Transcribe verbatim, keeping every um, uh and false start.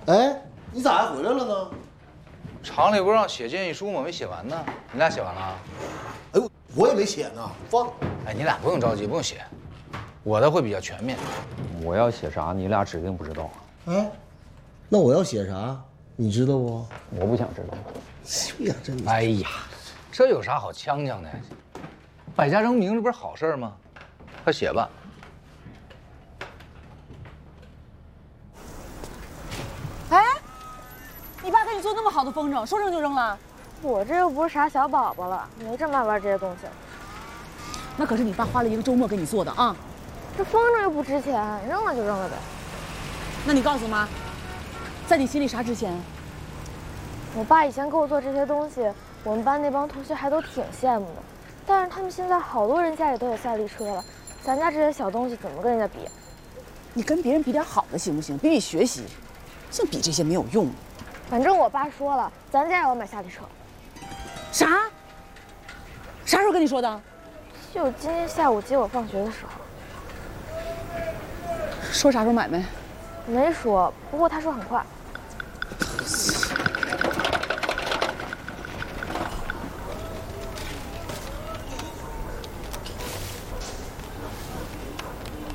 哎，你咋还回来了呢？ 厂里不让写建议书吗？没写完呢。你俩写完了？ 哎，我也没写呢，放。 哎，你俩不用着急，不用写，我的会比较全面。 我要写啥，你俩指定不知道。 哎，那我要写啥？你知道不？ 我不想知道。 哎呀，真的。 哎呀，这有啥好呛呛的？百家争鸣，这不是好事吗？快写吧。 哎，你爸给你做那么好的风筝，说扔就扔了？ 我这又不是啥小宝宝了，没这么爱玩这些东西。 那可是你爸花了一个周末给你做的啊！ 这风筝又不值钱，扔了就扔了呗。 那你告诉妈，在你心里啥值钱？ 我爸以前给我做这些东西，我们班那帮同学还都挺羡慕的。但是他们现在好多人家里都有赛力车了，咱家这些小东西怎么跟人家比？ 你跟别人比点好的行不行？比比学习，净比这些没有用。 反正我爸说了，咱家也要买夏利车。 啥？啥时候跟你说的？ 就今天下午接我放学的时候。 说啥时候买没？ 没说，不过他说很快。